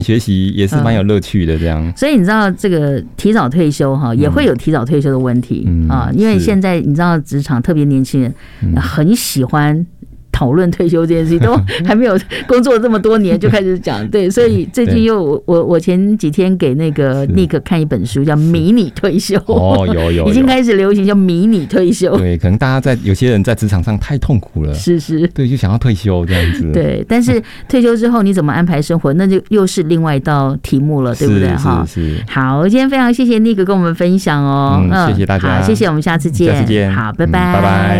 学习也是蛮有乐趣的这样。 所以你知道这个提早退休哈，也会有提早退休的问题因为现在你知道职场特别年轻人很喜欢讨论退休这件事情，都还没有工作这么多年就开始讲，对，所以最近又我前几天给那个 Nick 看一本书叫《迷你退休》，有已经开始流行叫迷你退休。 对，可能大家有些人在职场上太痛苦了， 是， 对，就想要退休这样子。对， 但是退休之后你怎么安排生活，那就又是另外一道题目了，对不对？ 是。 好，今天非常谢谢 Nick 跟我们分享哦， 谢谢大家， 好，谢谢，我们下次见， 下次见， 好，拜拜， 拜拜。